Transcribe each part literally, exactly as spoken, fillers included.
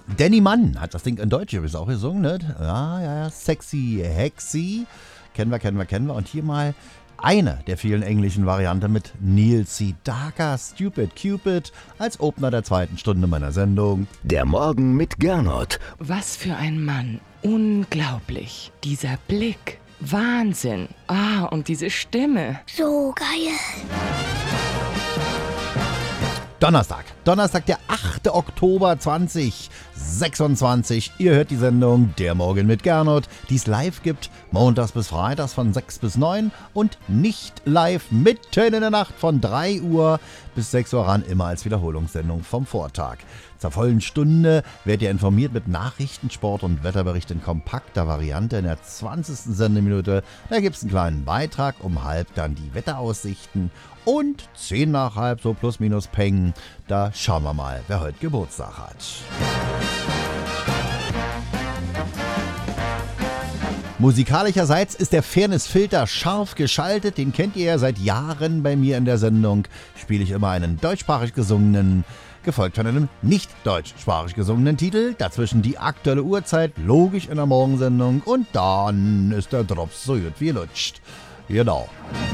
Danny Mann hat das Ding in Deutsch übrigens auch gesungen, ne? Ja, ja, ja, Sexy Hexy. Kennen wir, kennen wir, kennen wir. Und hier mal eine der vielen englischen Varianten mit Neil Sedaka, Stupid Cupid, als Opener der zweiten Stunde meiner Sendung. Der Morgen mit Gernot. Was für ein Mann. Unglaublich. Dieser Blick. Wahnsinn. Ah, und diese Stimme. So geil. Donnerstag. Donnerstag, der achte Oktober zweitausendsechsundzwanzig. Ihr hört die Sendung Der Morgen mit Gernot, die es live gibt, montags bis freitags von sechs bis neun und nicht live mitten in der Nacht von drei Uhr bis sechs Uhr ran, immer als Wiederholungssendung vom Vortag. Zur vollen Stunde werdet ihr informiert mit Nachrichten, Sport und Wetterbericht in kompakter Variante in der zwanzigsten Sendeminute. Da gibt es einen kleinen Beitrag, um halb dann die Wetteraussichten und zehn nach halb, so plus minus Peng. Da schauen wir mal, wer heute Geburtstag hat. Musikalischerseits ist der Fairness-Filter scharf geschaltet. Den kennt ihr ja seit Jahren bei mir in der Sendung. Spiele ich immer einen deutschsprachig gesungenen, gefolgt von einem nicht deutschsprachig gesungenen Titel. Dazwischen die aktuelle Uhrzeit, logisch in der Morgensendung. Und dann ist der Drops so gut wie lutscht. Genau.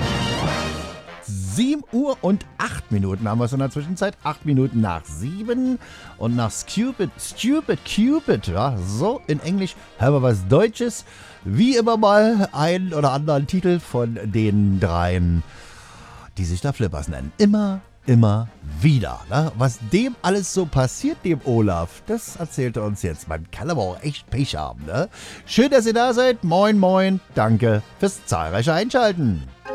sieben Uhr und acht Minuten haben wir es in der Zwischenzeit. acht Minuten nach sieben. Und nach Stupid, Stupid Cupid, ja, so in Englisch, haben wir was Deutsches. Wie immer mal einen oder anderen Titel von den dreien, die sich da Flippers nennen. Immer, immer wieder. Ne? Was dem alles so passiert, dem Olaf, das erzählt er uns jetzt. Man kann aber auch echt Pech haben. Ne? Schön, dass ihr da seid. Moin, moin. Danke fürs zahlreiche Einschalten.